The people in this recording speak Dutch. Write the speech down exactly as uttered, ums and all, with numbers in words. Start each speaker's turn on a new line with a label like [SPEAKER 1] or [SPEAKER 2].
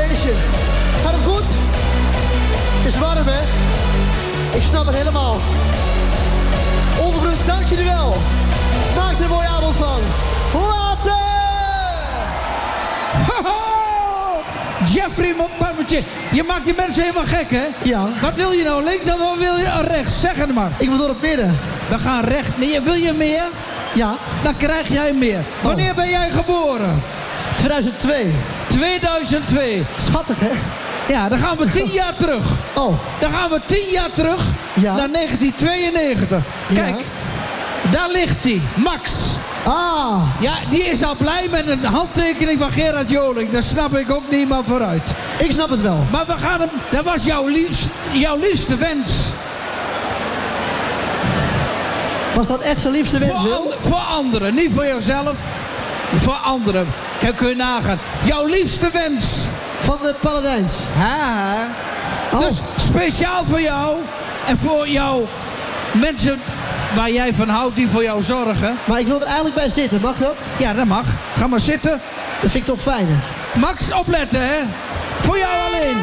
[SPEAKER 1] feestje. Gaat het goed? Het is warm, hè? Ik snap het helemaal. Onderbroek, dank jullie wel. Maak er een mooie avond van. Later!
[SPEAKER 2] Ho, ho! Jeffrey Parmentier, je maakt die mensen helemaal gek, hè?
[SPEAKER 1] Ja.
[SPEAKER 2] Wat wil je nou, links of wat wil je rechts? Zeg het maar.
[SPEAKER 1] Ik wil door het midden.
[SPEAKER 2] We gaan recht. Nee, wil je meer?
[SPEAKER 1] Ja.
[SPEAKER 2] Dan krijg jij meer. Wanneer ben jij geboren?
[SPEAKER 1] tweeduizend twee.
[SPEAKER 2] tweeduizend twee.
[SPEAKER 1] Schattig, hè?
[SPEAKER 2] Ja, dan gaan we tien jaar terug.
[SPEAKER 1] Oh.
[SPEAKER 2] Dan gaan we tien jaar terug
[SPEAKER 1] Ja.
[SPEAKER 2] naar negentien tweeënnegentig. Kijk,
[SPEAKER 1] Ja.
[SPEAKER 2] daar ligt hij. Max.
[SPEAKER 1] Ah.
[SPEAKER 2] Ja, die is al blij met een handtekening van Gerard Joling. Dat snap ik ook niet, maar vooruit.
[SPEAKER 1] Ik snap het wel.
[SPEAKER 2] Maar we gaan hem... Dat was jouw, liefst, jouw liefste wens.
[SPEAKER 1] Was dat echt zijn liefste wens,
[SPEAKER 2] Voor,
[SPEAKER 1] Wil?
[SPEAKER 2] and, voor anderen, niet voor jezelf. Voor anderen. Kijk, kun je nagaan. Jouw liefste wens.
[SPEAKER 1] Van de Paladijns.
[SPEAKER 2] Ha.
[SPEAKER 1] Oh.
[SPEAKER 2] Dus speciaal voor jou. En voor jou mensen waar jij van houdt, die voor jou zorgen.
[SPEAKER 1] Maar ik wil er eigenlijk bij zitten, mag dat?
[SPEAKER 2] Ja, dat mag. Ga maar zitten.
[SPEAKER 1] Dat vind ik toch fijner.
[SPEAKER 2] Max, opletten, hè. Voor jou alleen.